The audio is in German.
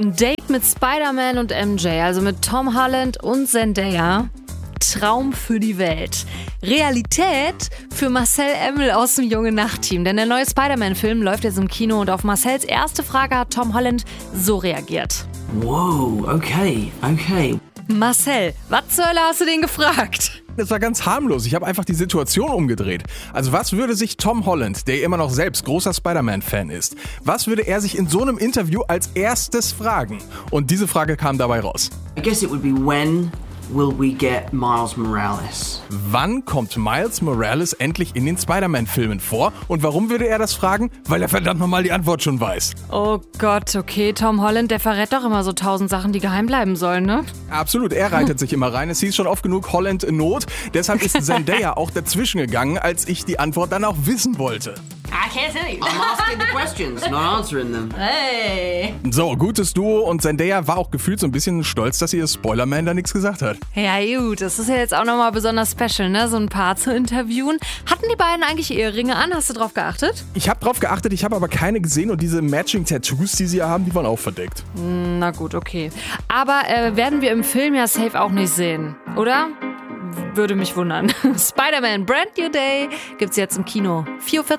Ein Date mit Spider-Man und MJ, also mit Tom Holland und Zendaya. Traum für die Welt. Realität für Marcel Emmel aus dem Junge Nacht-Team. Denn der neue Spider-Man-Film läuft jetzt im Kino und auf Marcels erste Frage hat Tom Holland so reagiert. Wow, okay. Marcel, was zur Hölle hast du den gefragt? Das war ganz harmlos. Ich habe einfach die Situation umgedreht. Also was würde sich Tom Holland, der immer noch selbst großer Spider-Man-Fan ist, was würde er sich in so einem Interview als erstes fragen? Und diese Frage kam dabei raus. I guess it would be when will we get Miles Morales? Wann kommt Miles Morales endlich in den Spider-Man-Filmen vor? Und warum würde er das fragen? Weil er verdammt nochmal die Antwort schon weiß. Oh Gott, okay, Tom Holland, der verrät doch immer so 1000 Sachen, die geheim bleiben sollen, ne? Absolut, er reitet sich immer rein. Es hieß schon oft genug Holland in Not. Deshalb ist Zendaya auch dazwischen gegangen, als ich die Antwort dann auch wissen wollte. I can't tell you. I'm asking the questions, not answering them. Hey. So, gutes Duo und Zendaya war auch gefühlt so ein bisschen stolz, dass ihr Spoilerman da nichts gesagt hat. Ja gut, das ist ja jetzt auch nochmal besonders special, ne? So ein Paar zu interviewen. Hatten die beiden eigentlich Eheringe an? Hast du drauf geachtet? Ich habe drauf geachtet, ich habe aber keine gesehen und diese Matching-Tattoos, die sie ja haben, die waren auch verdeckt. Na gut, okay. Aber werden wir im Film ja safe auch nicht sehen, oder? Würde mich wundern. Spider-Man Brand New Day gibt's jetzt im Kino. 4:40 Uhr.